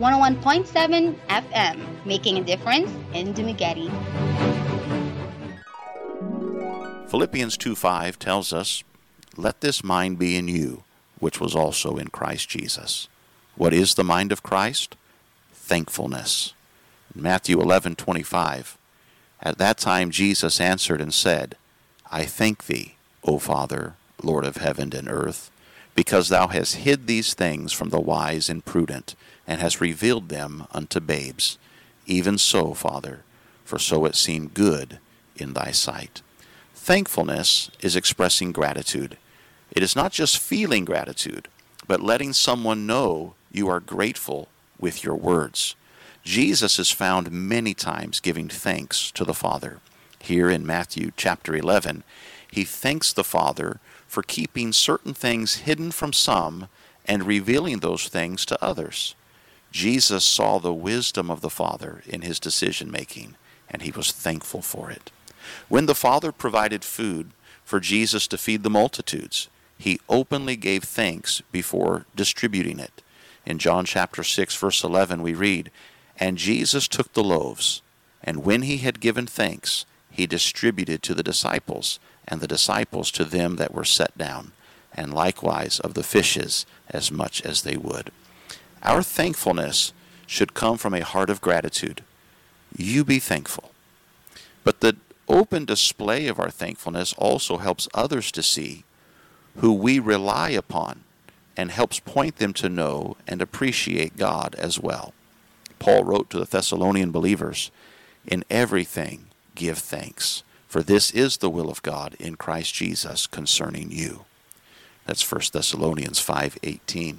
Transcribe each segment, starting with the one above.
101.7 FM, making a difference in Dumaguete. Philippians 2:5 tells us, "Let this mind be in you, which was also in Christ Jesus." What is the mind of Christ? Thankfulness. Matthew 11:25, "At that time Jesus answered and said, I thank thee, O Father, Lord of heaven and earth, because thou hast hid these things from the wise and prudent, and hast revealed them unto babes. Even so, Father, for so it seemed good in thy sight." Thankfulness is expressing gratitude. It is not just feeling gratitude, but letting someone know you are grateful with your words. Jesus is found many times giving thanks to the Father. Here in Matthew chapter 11, he thanks the Father for keeping certain things hidden from some and revealing those things to others. Jesus saw the wisdom of the Father in his decision-making, and he was thankful for it. When the Father provided food for Jesus to feed the multitudes, he openly gave thanks before distributing it. In John chapter 6, verse 11, we read, "And Jesus took the loaves, and when he had given thanks, he distributed to the disciples, and the disciples to them that were set down, and likewise of the fishes as much as they would." Our thankfulness should come from a heart of gratitude. You be thankful. But the open display of our thankfulness also helps others to see who we rely upon and helps point them to know and appreciate God as well. Paul wrote to the Thessalonian believers, "In everything give thanks, for this is the will of God in Christ Jesus concerning you." That's 1 Thessalonians 5:18.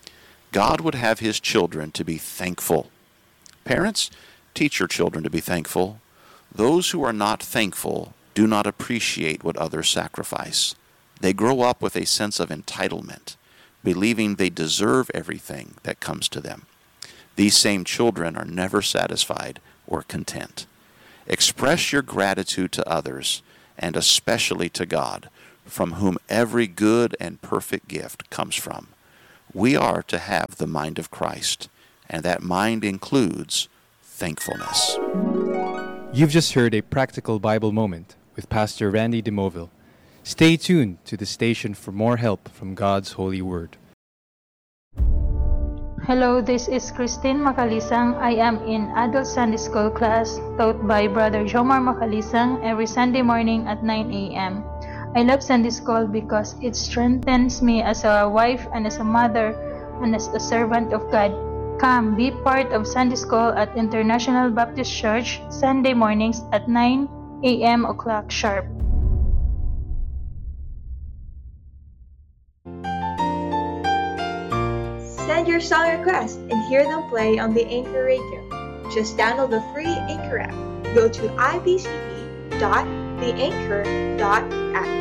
God would have his children to be thankful. Parents, teach your children to be thankful. Those who are not thankful do not appreciate what others sacrifice. They grow up with a sense of entitlement, believing they deserve everything that comes to them. These same children are never satisfied or content. Express your gratitude to others, and especially to God, from whom every good and perfect gift comes from. We are to have the mind of Christ, and that mind includes thankfulness. You've just heard a practical Bible moment with Pastor Randy DeMoville. Stay tuned to the station for more help from God's holy word. Hello, this is Christine Macalisang. I am in Adult Sunday School class taught by Brother Jomar Macalisang every Sunday morning at 9 a.m. I love Sunday School because it strengthens me as a wife and as a mother and as a servant of God. Come, be part of Sunday School at International Baptist Church, Sunday mornings at 9 a.m. o'clock sharp. Send your song requests and hear them play on the Anchor Radio. Just download the free Anchor app. Go to ibcp.theanchor.app.